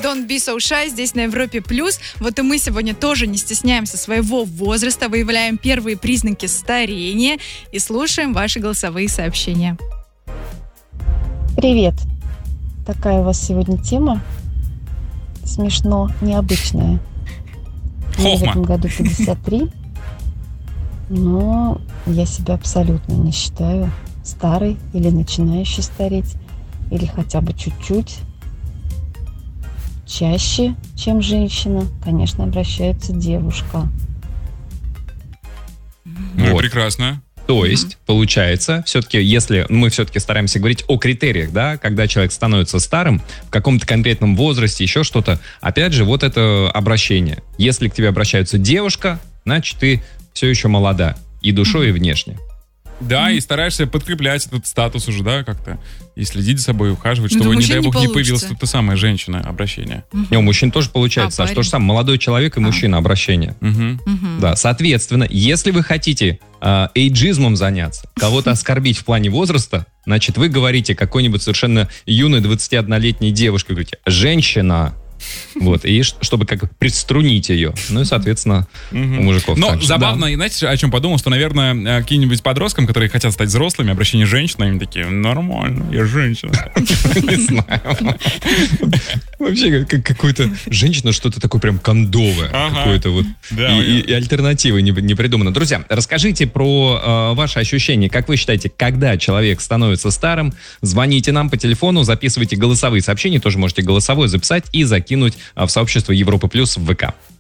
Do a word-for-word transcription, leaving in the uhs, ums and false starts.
Don't be so shy здесь на Европе Плюс. Вот и мы сегодня тоже не стесняемся своего возраста, выявляем первые признаки старения и слушаем ваши голосовые сообщения. Привет. Такая у вас сегодня тема. Смешно, необычная. Мне в этом году пятьдесят три. Но я себя абсолютно не считаю старой или начинающей стареть, или хотя бы чуть-чуть. Чаще, чем женщина, конечно, обращается девушка. Ну, Вот. прекрасно. То есть, получается, все-таки, если мы все-таки стараемся говорить о критериях, да, когда человек становится старым, в каком-то конкретном возрасте, еще что-то, опять же, вот это обращение. Если к тебе обращается девушка, значит, ты все еще молода и душой, и внешне. Да, и стараешься подкреплять этот статус уже, да, как-то. И следить за собой, ухаживать, Ну, чтобы, да не мужчин дай не бог, не получится. появилась тут та самая женщина обращение. Не, у мужчин тоже получается, А, Саш, то же парень? самое, молодой человек и мужчина обращение. Мгм. Да, соответственно, если вы хотите э, эйджизмом заняться, кого-то оскорбить в плане возраста, значит, вы говорите какой-нибудь совершенно юной двадцатиоднолетней девушке, говорите, женщина, вот, и ш- чтобы как приструнить ее. Ну и, соответственно, у мужиков Но так же. забавно, Да. и знаете, о чем подумал, что, наверное, э, каким-нибудь подросткам, которые хотят стать взрослыми, обращение женщины, они такие, нормально, я женщина. Не знаю. Вообще, как какой-то женщина, что-то такое прям кондовое. Ага. Какое-то вот. Да, И и- и альтернативы не не придумано. Друзья, расскажите про э, ваши ощущения. Как вы считаете, когда человек становится старым? Звоните нам по телефону, записывайте голосовые сообщения. Тоже можете голосовое записать и закинуть э, в сообщество Европа Плюс в ВК.